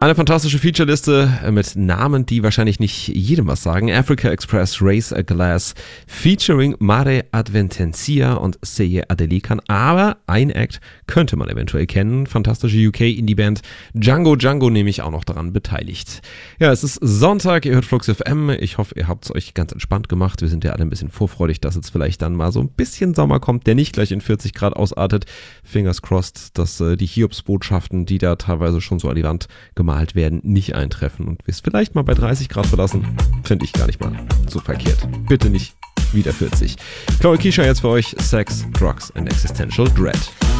Eine fantastische Featureliste mit Namen, die wahrscheinlich nicht jedem was sagen. Africa Express, Raise a Glass, featuring Mare Adventencia und Seye Adelikan. Aber ein Act könnte man eventuell kennen. Fantastische UK-Indie-Band. Django nämlich auch noch daran beteiligt. Ja, es ist Sonntag, ihr hört Flux FM. Ich hoffe, ihr habt es euch ganz entspannt gemacht. Wir sind ja alle ein bisschen vorfreudig, dass jetzt vielleicht dann mal so ein bisschen Sommer kommt, der nicht gleich in 40 Grad ausartet. Fingers crossed, dass die Hiobsbotschaften, die da teilweise schon so an die Wand gemalt werden, nicht eintreffen und wir es vielleicht mal bei 30 Grad verlassen, finde ich gar nicht mal so verkehrt. Bitte nicht wieder 40. Chloe Keisha jetzt für euch, Sex, Drugs and Existential Dread.